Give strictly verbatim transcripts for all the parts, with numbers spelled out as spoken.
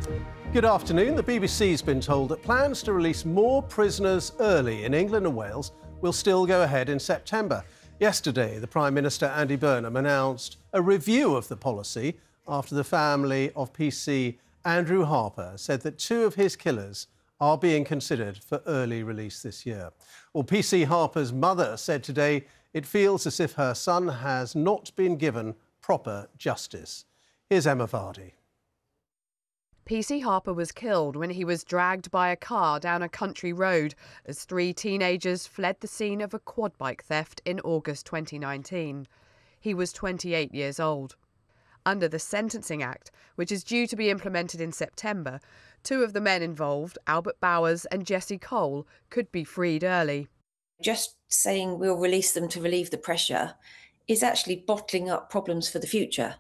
Good afternoon. The B B C's been told that plans to release more prisoners early in England and Wales will still go ahead in September. Yesterday, the Prime Minister, Andy Burnham, announced a review of the policy after the family of P C Andrew Harper said that two of his killers are being considered for early release this year. Well, P C Harper's mother said today it feels as if her son has not been given proper justice. Here's Emma Vardy. P C Harper was killed when he was dragged by a car down a country road as three teenagers fled the scene of a quad bike theft in August twenty nineteen. He was twenty-eight years old. Under the Sentencing Act, which is due to be implemented in September, two of the men involved, Albert Bowers and Jesse Cole, could be freed early. Just saying we'll release them to relieve the pressure is actually bottling up problems for the future.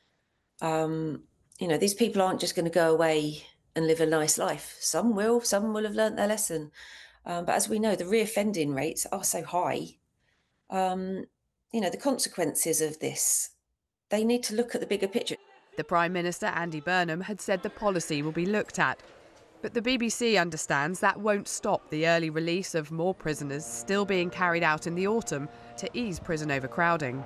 Um, you know, these people aren't just going to go away and live a nice life. Some will, some will have learnt their lesson. Um, but as we know, the reoffending rates are so high. Um, you know, the consequences of this, they need to look at the bigger picture. The Prime Minister, Andy Burnham, had said the policy will be looked at. But the B B C understands that won't stop the early release of more prisoners still being carried out in the autumn to ease prison overcrowding.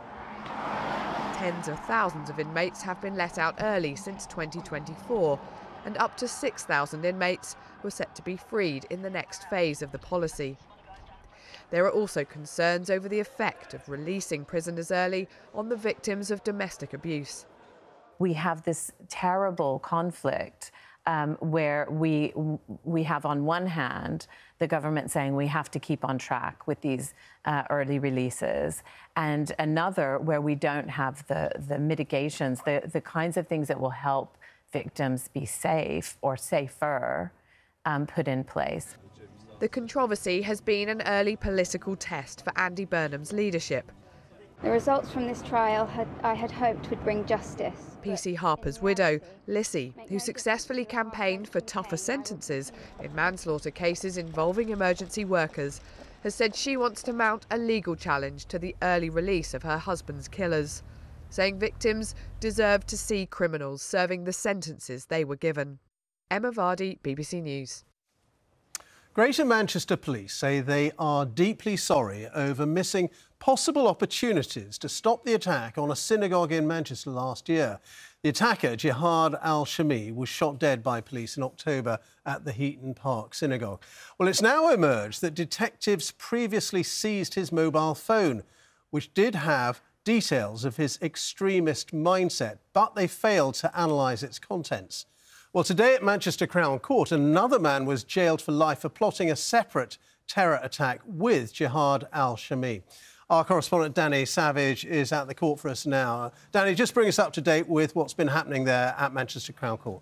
Tens of thousands of inmates have been let out early since twenty twenty-four, and up to six thousand inmates were set to be freed in the next phase of the policy. There are also concerns over the effect of releasing prisoners early on the victims of domestic abuse. We have this terrible conflict um, where we we have on one hand the government saying we have to keep on track with these uh, early releases, and another where we don't have the, the mitigations, the, the kinds of things that will help victims be safe or safer um, put in place. The controversy has been an early political test for Andy Burnham's leadership. The results from this trial had, I had hoped would bring justice. P C Harper's widow, Lissy, who successfully campaigned for tougher sentences in manslaughter cases involving emergency workers, has said she wants to mount a legal challenge to the early release of her husband's killers, saying victims deserve to see criminals serving the sentences they were given. Emma Vardy, B B C News. Greater Manchester Police say they are deeply sorry over missing possible opportunities to stop the attack on a synagogue in Manchester last year. The attacker, Jihad al-Shami, was shot dead by police in October at the Heaton Park Synagogue. Well, it's now emerged that detectives previously seized his mobile phone, which did have details of his extremist mindset, but they failed to analyse its contents. Well, today at Manchester Crown Court, another man was jailed for life for plotting a separate terror attack with Jihad al-Shami. Our correspondent Danny Savage is at the court for us now. Danny, just bring us up to date with what's been happening there at Manchester Crown Court.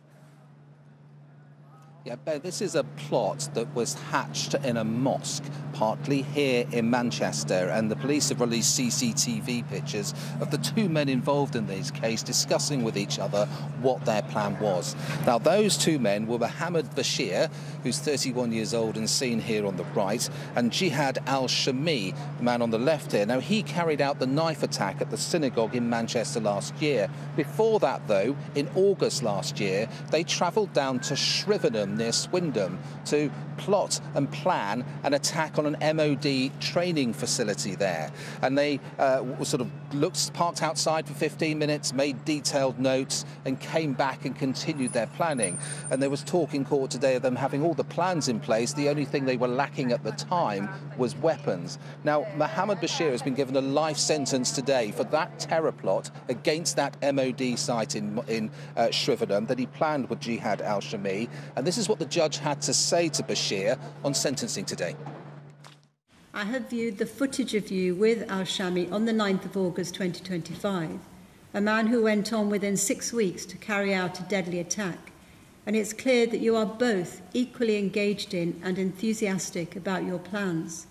Yeah, Ben, this is a plot that was hatched in a mosque, partly here in Manchester, and the police have released C C T V pictures of the two men involved in this case discussing with each other what their plan was. Now, those two men were Mohammed Bashir, who's thirty-one years old and seen here on the right, and Jihad al-Shami, the man on the left here. Now, he carried out the knife attack at the synagogue in Manchester last year. Before that, though, in August last year, they travelled down to Shrivenham near Swindon to plot and plan an attack on an M O D training facility there. And they uh, sort of looked, parked outside for fifteen minutes, made detailed notes and came back and continued their planning. And there was talk in court today of them having all the plans in place. The only thing they were lacking at the time was weapons. Now, Mohammed Bashir has been given a life sentence today for that terror plot against that M O D site in, in uh, Shrivenham that he planned with Jihad al-Shami. And this is what the judge had to say to Bashir on sentencing today. I have viewed the footage of you with al-Shami on the ninth of August twenty twenty-five, a man who went on within six weeks to carry out a deadly attack. And it's clear that you are both equally engaged in and enthusiastic about your plans.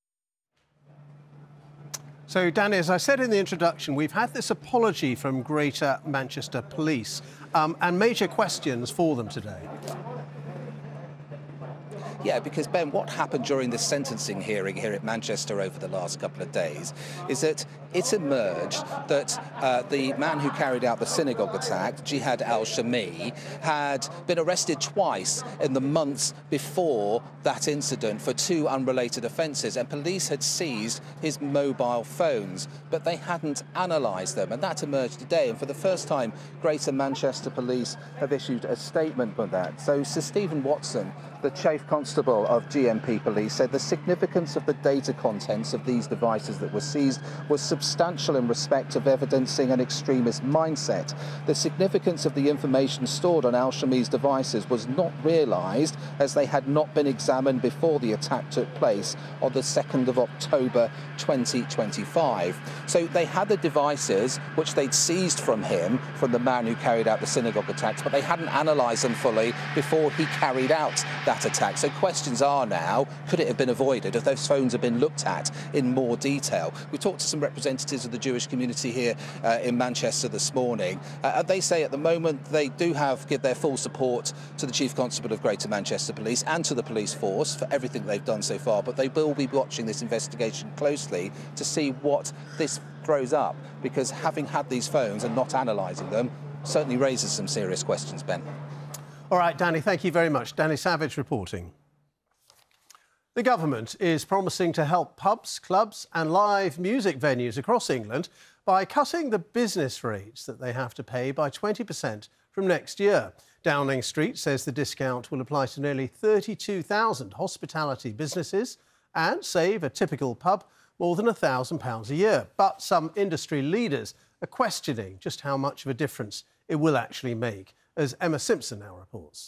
So, Danny, as I said in the introduction, we've had this apology from Greater Manchester Police um, and major questions for them today. Yeah, because, Ben, what happened during the sentencing hearing here at Manchester over the last couple of days is that it emerged that uh, the man who carried out the synagogue attack, Jihad al-Shami, had been arrested twice in the months before that incident for two unrelated offences, and police had seized his mobile phones, but they hadn't analysed them, and that emerged today. And for the first time, Greater Manchester Police have issued a statement on that. So Sir Stephen Watson, the Chief Constable of G M P Police, said the significance of the data contents of these devices that were seized was substantial in respect of evidencing an extremist mindset. The significance of the information stored on al-Shami's devices was not realised, as they had not been examined before the attack took place on the second of October twenty twenty-five. So they had the devices which they'd seized from him, from the man who carried out the synagogue attacks, but they hadn't analysed them fully before he carried out that attack. So questions are now, could it have been avoided if those phones had been looked at in more detail? We talked to some representatives of the Jewish community here uh, in Manchester this morning. Uh, they say at the moment they do have give their full support to the Chief Constable of Greater Manchester Police and to the police force for everything they've done so far, but they will be watching this investigation closely to see what this throws up, because having had these phones and not analysing them certainly raises some serious questions, Ben. All right, Danny, thank you very much. Danny Savage reporting. The government is promising to help pubs, clubs and live music venues across England by cutting the business rates that they have to pay by twenty percent from next year. Downing Street says the discount will apply to nearly thirty-two thousand hospitality businesses and save a typical pub more than one thousand pounds a year. But some industry leaders are questioning just how much of a difference it will actually make, as Emma Simpson now reports.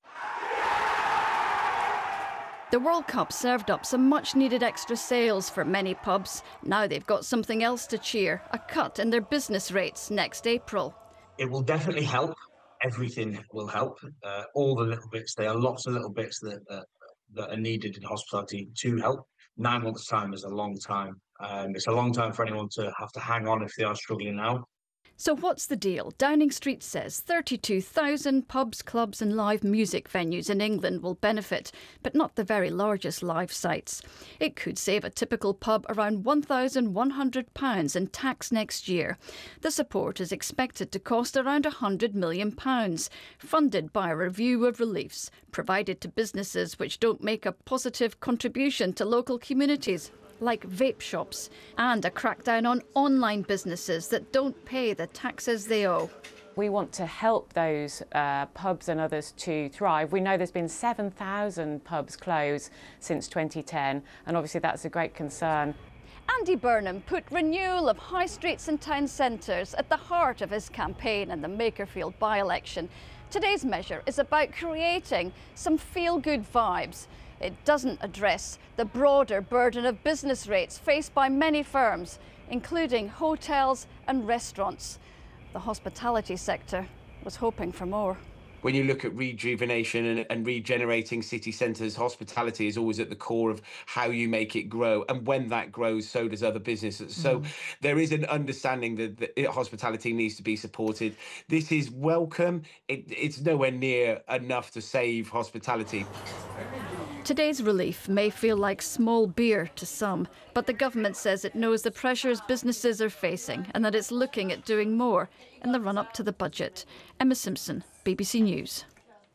The World Cup served up some much-needed extra sales for many pubs. Now they've got something else to cheer, a cut in their business rates next April. It will definitely help. Everything will help. Uh, all the little bits. There are lots of little bits that, uh, that are needed in hospitality to help. Nine months' time is a long time. Um, it's a long time for anyone to have to hang on if they are struggling now. So what's the deal? Downing Street says thirty-two thousand pubs, clubs and live music venues in England will benefit, but not the very largest live sites. It could save a typical pub around one thousand one hundred pounds in tax next year. The support is expected to cost around one hundred million pounds, funded by a review of reliefs provided to businesses which don't make a positive contribution to local communities, like vape shops, and a crackdown on online businesses that don't pay the taxes they owe. We want to help those uh, pubs and others to thrive. We know there's been seven thousand pubs close since twenty ten, and obviously that's a great concern. Andy Burnham put renewal of high streets and town centres at the heart of his campaign in the Makerfield by-election. Today's measure is about creating some feel-good vibes. It doesn't address the broader burden of business rates faced by many firms, including hotels and restaurants. The hospitality sector was hoping for more. When you look at rejuvenation and, and regenerating city centres, hospitality is always at the core of how you make it grow. And when that grows, so does other businesses. So mm. there is an understanding that, that hospitality needs to be supported. This is welcome. It, it's nowhere near enough to save hospitality. Today's relief may feel like small beer to some, but the government says it knows the pressures businesses are facing and that it's looking at doing more in the run-up to the budget. Emma Simpson, B B C News.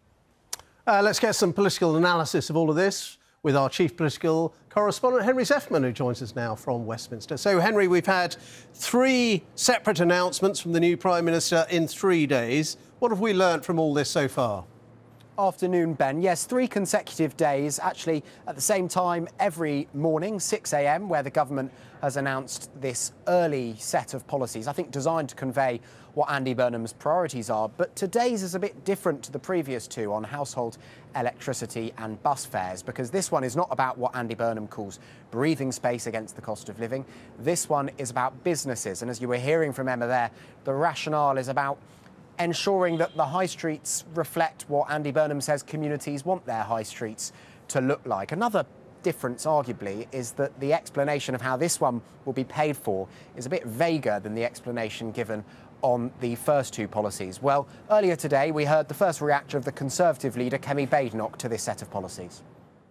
Uh, let's get some political analysis of all of this with our chief political correspondent, Henry Zeffman, who joins us now from Westminster. So, Henry, we've had three separate announcements from the new Prime Minister in three days. What have we learnt from all this so far? Afternoon, Ben. Yes, three consecutive days, actually at the same time every morning, six a m, where the government has announced this early set of policies, I think designed to convey what Andy Burnham's priorities are. But today's is a bit different to the previous two on household electricity and bus fares, because this one is not about what Andy Burnham calls breathing space against the cost of living. This one is about businesses. And as you were hearing from Emma there, the rationale is about ensuring that the high streets reflect what Andy Burnham says communities want their high streets to look like. Another difference, arguably, is that the explanation of how this one will be paid for is a bit vaguer than the explanation given on the first two policies. Well, earlier today we heard the first reaction of the Conservative leader, Kemi Badenoch, to this set of policies.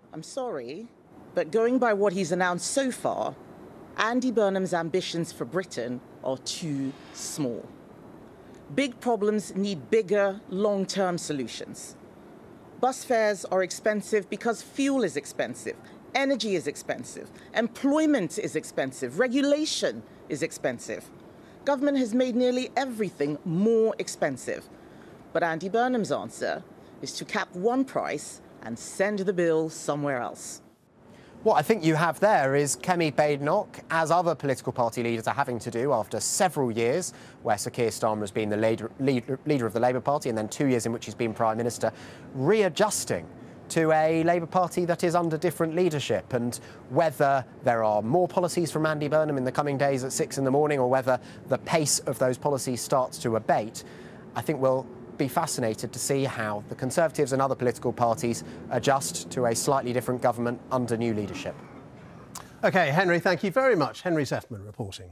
I'm sorry, but going by what he's announced so far, Andy Burnham's ambitions for Britain are too small. Big problems need bigger, long-term solutions. Bus fares are expensive because fuel is expensive, energy is expensive, employment is expensive, regulation is expensive. Government has made nearly everything more expensive. But Andy Burnham's answer is to cap one price and send the bill somewhere else. What I think you have there is Kemi Badenoch, as other political party leaders are having to do after several years where Sir Keir Starmer has been the leader, leader, leader of the Labour Party and then two years in which he's been Prime Minister, readjusting to a Labour Party that is under different leadership. And whether there are more policies from Andy Burnham in the coming days at six in the morning or whether the pace of those policies starts to abate, I think we'll be fascinated to see how the Conservatives and other political parties adjust to a slightly different government under new leadership. OK, Henry, thank you very much. Henry Zeffman reporting.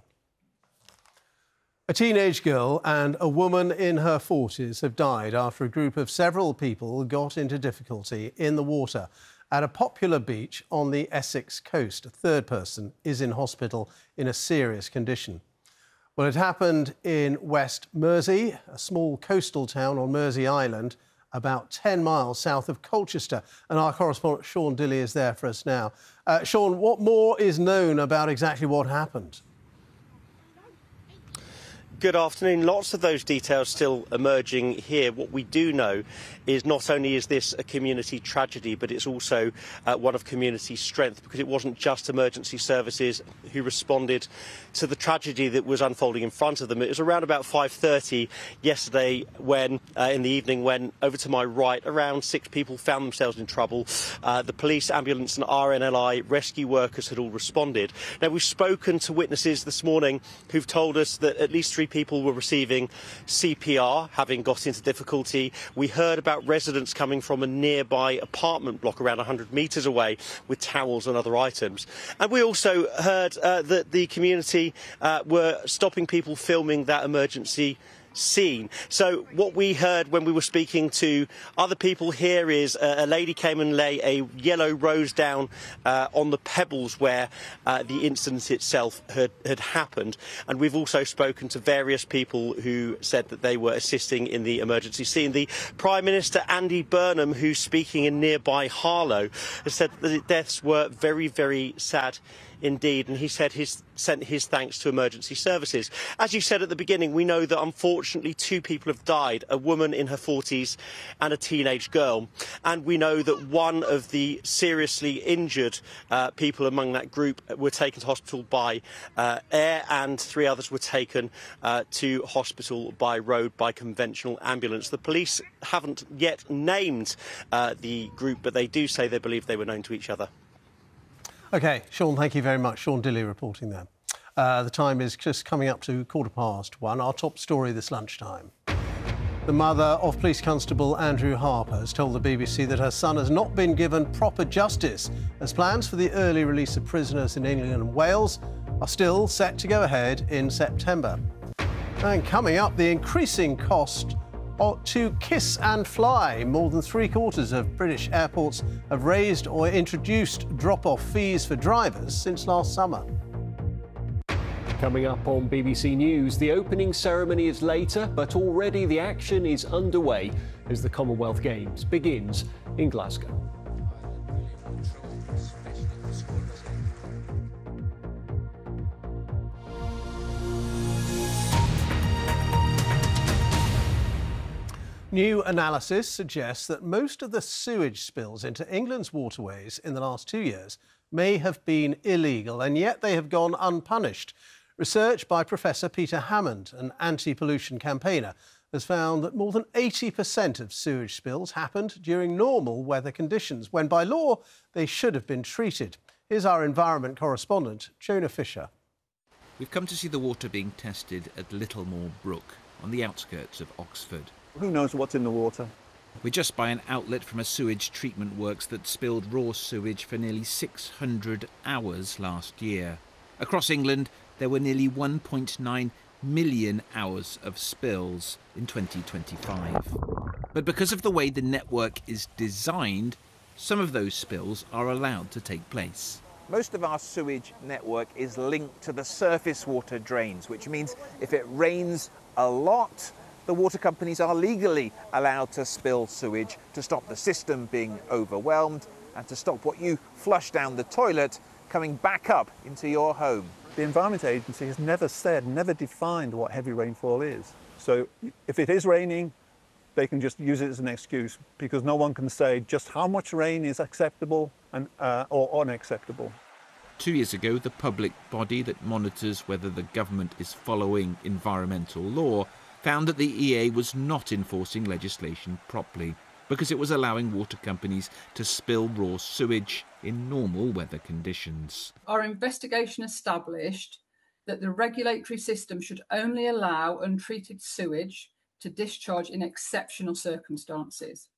A teenage girl and a woman in her forties have died after a group of several people got into difficulty in the water at a popular beach on the Essex coast. A third person is in hospital in a serious condition. Well, it happened in West Mersey, a small coastal town on Mersey Island, about ten miles south of Colchester. And our correspondent Sean Dilley is there for us now. Uh, Sean, what more is known about exactly what happened? Good afternoon. Lots of those details still emerging here. What we do know is not only is this a community tragedy, but it's also uh, one of community strength, because it wasn't just emergency services who responded to the tragedy that was unfolding in front of them. It was around about five thirty yesterday when, uh, in the evening, when over to my right, around six people found themselves in trouble. Uh, the police, ambulance and R N L I rescue workers had all responded. Now, we've spoken to witnesses this morning who've told us that at least three people were receiving C P R, having got into difficulty. We heard about residents coming from a nearby apartment block around one hundred metres away with towels and other items. And we also heard uh, that the community uh, were stopping people filming that emergency scene. So what we heard when we were speaking to other people here is uh, a lady came and lay a yellow rose down uh, on the pebbles where uh, the incident itself had, had happened. And we've also spoken to various people who said that they were assisting in the emergency scene. The Prime Minister, Andy Burnham, who's speaking in nearby Harlow, has said that the deaths were very, very sad indeed, and he said his sent his thanks to emergency services. As you said at the beginning, we know that unfortunately two people have died, a woman in her forties and a teenage girl, and we know that one of the seriously injured uh, people among that group were taken to hospital by uh, air, and three others were taken uh, to hospital by road by conventional ambulance. The police haven't yet named uh, the group, but they do say they believe they were known to each other. OK, Sean, thank you very much. Sean Dilley reporting there. Uh, the time is just coming up to quarter past one. Our top story this lunchtime. The mother of Police Constable Andrew Harper has told the B B C that her son has not been given proper justice, as plans for the early release of prisoners in England and Wales are still set to go ahead in September. And coming up, the increasing cost to kiss and fly. More than three quarters of British airports have raised or introduced drop-off fees for drivers since last summer. Coming up on B B C News, the opening ceremony is later, but already the action is underway as the Commonwealth Games begins in Glasgow. New analysis suggests that most of the sewage spills into England's waterways in the last two years may have been illegal, and yet they have gone unpunished. Research by Professor Peter Hammond, an anti-pollution campaigner, has found that more than eighty percent of sewage spills happened during normal weather conditions, when by law they should have been treated. Here's our environment correspondent, Jonah Fisher. We've come to see the water being tested at Littlemore Brook, on the outskirts of Oxford. Who knows what's in the water? We're just by an outlet from a sewage treatment works that spilled raw sewage for nearly six hundred hours last year. Across England, there were nearly one point nine million hours of spills in twenty twenty-five. But because of the way the network is designed, some of those spills are allowed to take place. Most of our sewage network is linked to the surface water drains, which means if it rains a lot, the water companies are legally allowed to spill sewage to stop the system being overwhelmed and to stop what you flush down the toilet coming back up into your home. The Environment Agency has never said, never defined what heavy rainfall is. So if it is raining, they can just use it as an excuse because no one can say just how much rain is acceptable and, uh, or unacceptable. Two years ago, the public body that monitors whether the government is following environmental law found that the E A was not enforcing legislation properly because it was allowing water companies to spill raw sewage in normal weather conditions. Our investigation established that the regulatory system should only allow untreated sewage to discharge in exceptional circumstances,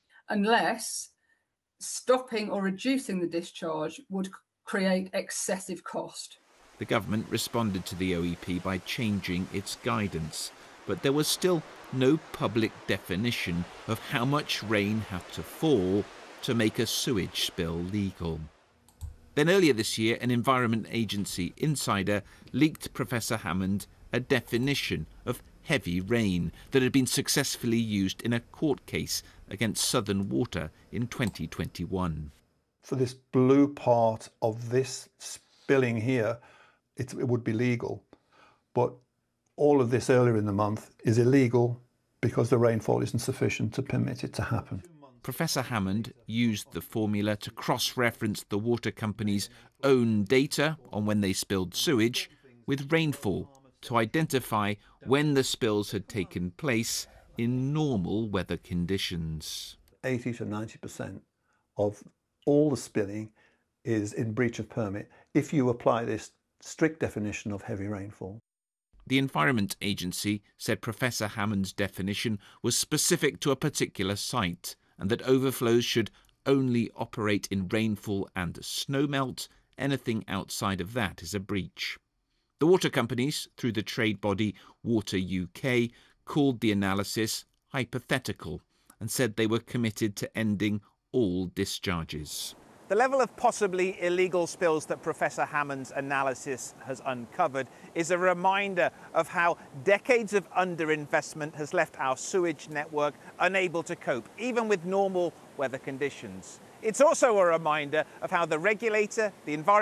unless stopping or reducing the discharge would create excessive cost. The government responded to the O E P by changing its guidance, but there was still no public definition of how much rain had to fall to make a sewage spill legal. Then earlier this year, an Environment Agency insider leaked Professor Hammond a definition of heavy rain that had been successfully used in a court case against Southern Water in twenty twenty-one. For this blue part of this spilling here, it, it would be legal, but all of this earlier in the month is illegal because the rainfall isn't sufficient to permit it to happen. Professor Hammond used the formula to cross-reference the water company's own data on when they spilled sewage with rainfall to identify when the spills had taken place in normal weather conditions. eighty to ninety percent of all the spilling is in breach of permit if you apply this strict definition of heavy rainfall. The Environment Agency said Professor Hammond's definition was specific to a particular site and that overflows should only operate in rainfall and snowmelt. Anything outside of that is a breach. The water companies, through the trade body Water U K, called the analysis hypothetical and said they were committed to ending all discharges. The level of possibly illegal spills that Professor Hammond's analysis has uncovered is a reminder of how decades of underinvestment has left our sewage network unable to cope, even with normal weather conditions. It's also a reminder of how the regulator, the environment